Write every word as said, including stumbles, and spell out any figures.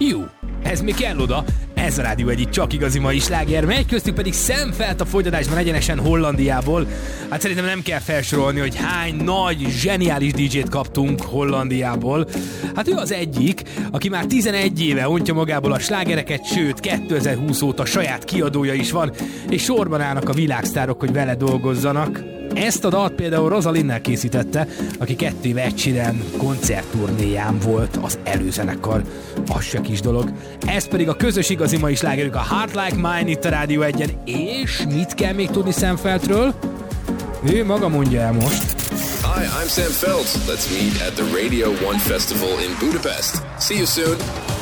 Jó, ez még kell oda. Ez a Rádió egyik csak igazi mai sláger, megy köztük pedig Szemfeld a folytatásban egyenesen Hollandiából. Hát szerintem nem kell felsorolni, hogy hány nagy, zseniális dé dzsét kaptunk Hollandiából. Hát ő az egyik, aki már tizenegy éve ontja magából a slágereket, sőt kétezer-húsz óta saját kiadója is van, és sorban állnak a világsztárok, hogy vele dolgozzanak. Ezt a dalt például Rosalinnel készítette, aki kettő éve Ed Sheeran koncertturnéján volt az előzenekar. Az se kis dolog. Ez pedig a közös igazi mai slágerük, a Heart Like Mine itt a Rádió egyen. És mit kell még tudni Szemfeldről? Ő maga mondja el most. Hi, I'm Sam Feld. Let's meet at the Radio One Festival in Budapest. See you soon.